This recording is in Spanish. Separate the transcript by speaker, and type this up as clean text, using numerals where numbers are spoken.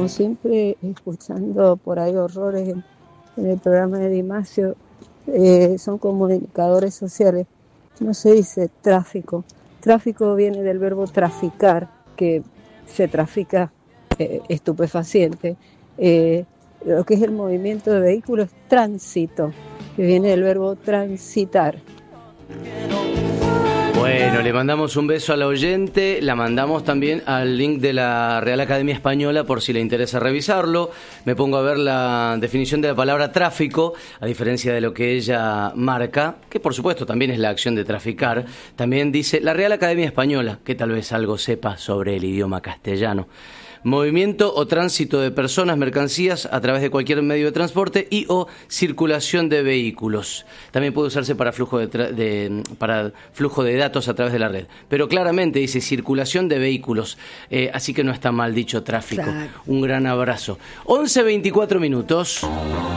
Speaker 1: como siempre, escuchando por ahí horrores en el programa de Dimasio, son comunicadores sociales. No se dice tráfico. Tráfico viene del verbo traficar, que se trafica estupefaciente. Lo que es el movimiento de vehículos es tránsito, que viene del verbo transitar.
Speaker 2: Bueno, le mandamos un beso a la oyente, la mandamos también al link de la Real Academia Española por si le interesa revisarlo. Me pongo a ver la definición de la palabra tráfico, a diferencia de lo que ella marca, que por supuesto también es la acción de traficar. También dice la Real Academia Española, que tal vez algo sepa sobre el idioma castellano. Movimiento o tránsito de personas, mercancías a través de cualquier medio de transporte y o circulación de vehículos. También puede usarse para flujo de datos a través de la red. Pero claramente dice circulación de vehículos, así que no está mal dicho tráfico. Claro. Un gran abrazo. 11:24 minutos.